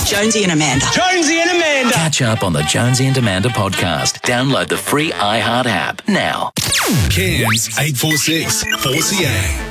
Jonesy and Amanda. Jonesy and Amanda. Catch up on the Jonesy and Amanda podcast. Download the free iHeart app now. Cairns 846 4CA.